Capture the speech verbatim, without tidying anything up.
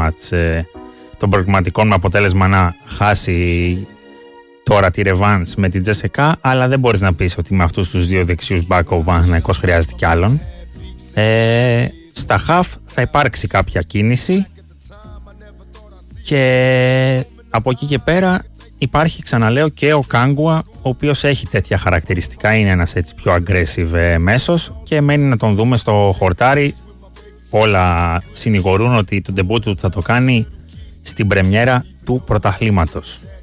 μάτς ε, των προκριματικών με αποτέλεσμα να χάσει τώρα τη ρεβάνς με την Τζέσσεκα, αλλά δεν μπορείς να πεις ότι με αυτούς τους δύο δεξιούς μπακ ο Παναθηναϊκός χρειάζεται κι άλλον. Ε, στα χαφ θα υπάρξει κάποια κίνηση και από εκεί και πέρα υπάρχει, ξαναλέω, και ο Κάγκουα, ο οποίος έχει τέτοια χαρακτηριστικά, είναι ένας έτσι πιο aggressive μέσος και μένει να τον δούμε στο χορτάρι. Όλα συνηγορούν ότι το ντεμπούτ του θα το κάνει στην πρεμιέρα του πρωταθλήματος.